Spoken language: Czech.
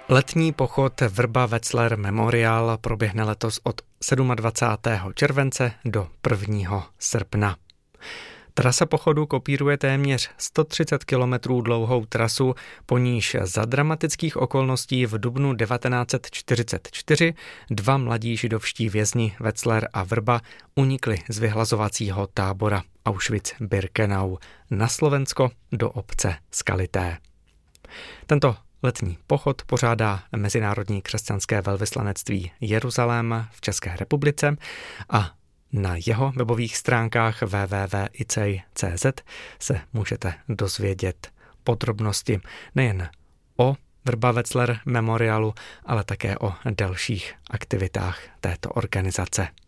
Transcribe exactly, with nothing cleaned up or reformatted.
Letní pochod Vrba Wetzlar Memorial proběhne letos od dvacátého sedmého července do prvního srpna. Trasa pochodu kopíruje téměř sto třicet kilometrů dlouhou trasu, po níž za dramatických okolností v dubnu devatenáct set čtyřicet čtyři dva mladí židovští vězni Wetzlar a Vrba unikli z vyhlazovacího tábora Auschwitz-Birkenau na Slovensko do obce Skalité. Tento letní pochod pořádá Mezinárodní křesťanské velvyslanectví Jeruzalém v České republice a na jeho webových stránkách w w w tečka i c e i tečka c z se můžete dozvědět podrobnosti nejen o Vrba Wetzlar Memorialu, ale také o dalších aktivitách této organizace.